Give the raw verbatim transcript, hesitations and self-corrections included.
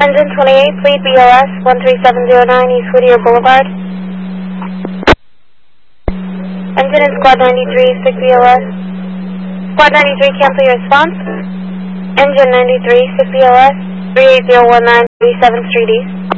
Engine twenty-eight, fleet B L S one three seven zero nine East Whittier Boulevard. Engine in Squad ninety-three, six B L S. Squad ninety-three, cancel your response. Engine ninety-three, six B L S, three eight zero one nine, thirty-seventh Street East.